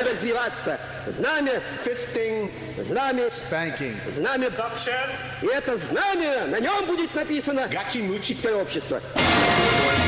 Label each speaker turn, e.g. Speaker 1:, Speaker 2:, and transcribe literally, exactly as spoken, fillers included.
Speaker 1: развиваться. Знамя,
Speaker 2: fisting,
Speaker 1: знамя,
Speaker 3: spanking.
Speaker 1: знамя.
Speaker 2: suction.
Speaker 1: И это знамя, на нем будет написано
Speaker 2: Гачи-мучи.
Speaker 1: «Чистое общество».